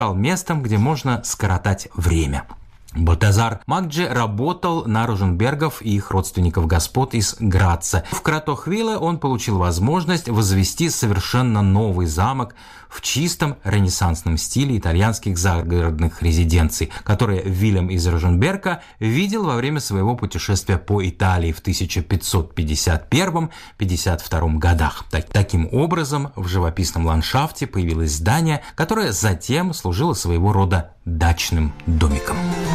стал местом, где можно скоротать время. Бальтазар Макджи работал на Розенбергов и их родственников-господ из Граца. В Кратохвиле он получил возможность возвести совершенно новый замок в чистом ренессансном стиле итальянских загородных резиденций, которые Вильям из Розенберга видел во время своего путешествия по Италии в 1551-52 годах. Таким образом, в живописном ландшафте появилось здание, которое затем служило своего рода дачным домиком.